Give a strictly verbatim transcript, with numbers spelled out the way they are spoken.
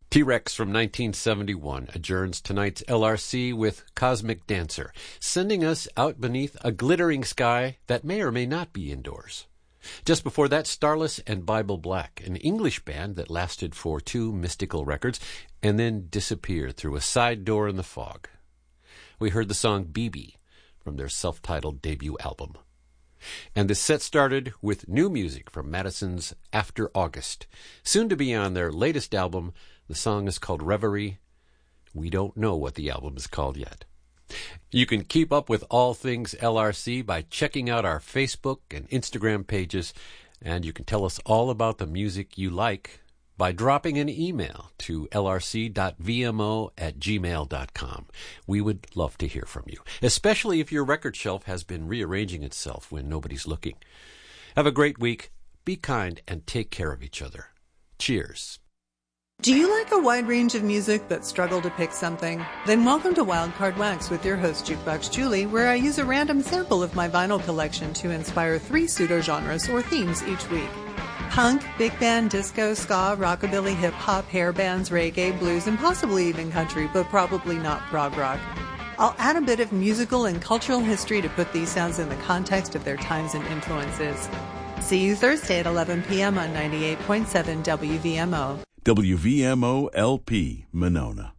T-Rex from nineteen seventy-one adjourns tonight's L R C with Cosmic Dancer, sending us out beneath a glittering sky that may or may not be indoors. Just before that, Starless and Bible Black, an English band that lasted for two mystical records and then disappeared through a side door in the fog. We heard the song B B from their self-titled debut album. And the set started with new music from Madison's After August, soon to be on their latest album. The song is called Reverie. We don't know what the album is called yet. You can keep up with all things L R C by checking out our Facebook and Instagram pages, and you can tell us all about the music you like by dropping an email to l r c dot v m o at gmail dot com. We would love to hear from you, especially if your record shelf has been rearranging itself when nobody's looking. Have a great week. Be kind and take care of each other. Cheers. Do you like a wide range of music but struggle to pick something? Then welcome to Wildcard Wax with your host Jukebox Julie, where I use a random sample of my vinyl collection to inspire three pseudo-genres or themes each week. Punk, big band, disco, ska, rockabilly, hip-hop, hair bands, reggae, blues, and possibly even country, but probably not prog rock. I'll add a bit of musical and cultural history to put these sounds in the context of their times and influences. See you Thursday at eleven p.m. on ninety-eight point seven W V M O. W V M O L P, Monona.